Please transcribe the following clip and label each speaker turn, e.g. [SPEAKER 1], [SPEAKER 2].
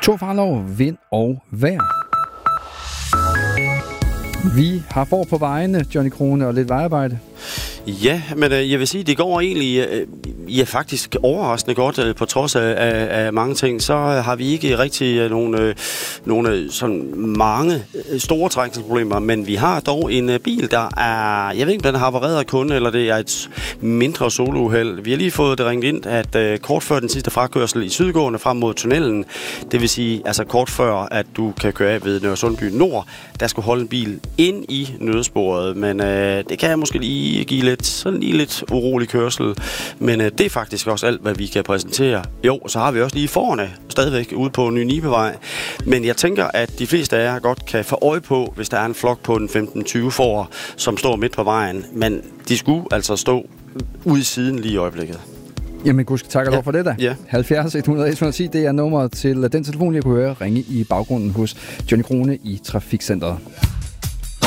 [SPEAKER 1] Naturfarlov, vind og vejr. Vi har for på vejene, Johnny Krone, og lidt vejarbejde.
[SPEAKER 2] Ja, men jeg vil sige, det går egentlig faktisk overraskende godt på trods af mange ting. Så har vi ikke rigtig nogle sådan mange store trængselsproblemer, men vi har dog en bil, der er, jeg ved ikke, om den har havareret kun, eller det er et mindre solouheld. Vi har lige fået det ringet ind, at kort før den sidste frakørsel i sydgående frem mod tunnelen, det vil sige altså kort før, at du kan køre af ved Nørresundby Nord, der skulle holde en bil ind i nødsporet, men det kan jeg måske lige give lidt urolig kørsel, men det er faktisk også alt, hvad vi kan præsentere. Jo, så har vi også lige forerne stadigvæk ude på Ny Nibevej, men jeg tænker, at de fleste af jer godt kan få øje på, hvis der er en flok på den 15-20 får, som står midt på vejen, men de skulle altså stå ude i siden lige i øjeblikket.
[SPEAKER 1] Jamen, gud tak og lov for det da.
[SPEAKER 2] Ja.
[SPEAKER 1] 70 100 110, det er nummeret til den telefon, jeg kunne høre ringe i baggrunden hos Johnny Krone i Trafikcentret.